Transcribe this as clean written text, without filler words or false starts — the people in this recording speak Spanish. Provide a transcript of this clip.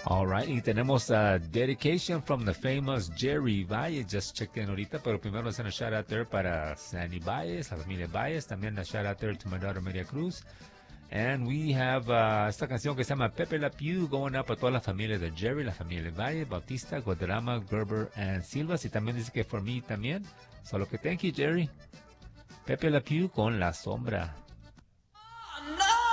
All right, y tenemos a dedication from the famous Jerry Valle. Just checked in ahorita, pero primero send a shout out there para Sandy Baez, la familia Baez. También a shout out there to my daughter Maria Cruz. And we have esta canción que se llama Pepe Le Pew going up a toda la familia de Jerry, la familia Valle, Bautista, Guadarrama, Gerber, and Silvas. Y también dice que for me también. Solo que thank you, Jerry. Pepe Le Pew con La Sombra.